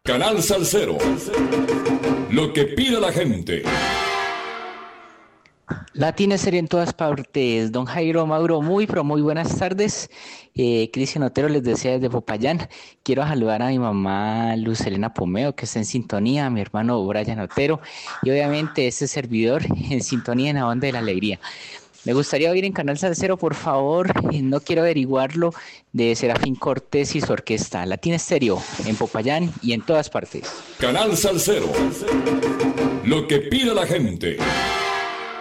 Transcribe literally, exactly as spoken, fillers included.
Canal Salcero. Lo que pide la gente. Latina Serie en todas partes. Don Jairo Mauro, muy pero muy buenas tardes. Eh, Cristian Otero les desea desde Popayán. Quiero saludar a mi mamá Luz Helena Pomeo, que está en sintonía, a mi hermano Brian Otero y obviamente este servidor en sintonía en la onda de la alegría. Me gustaría oír en Canal Salcero, por favor, no quiero averiguarlo, de Serafín Cortés y su orquesta. Latina Estéreo, en Popayán y en todas partes. Canal Salcero. Lo que pide la gente.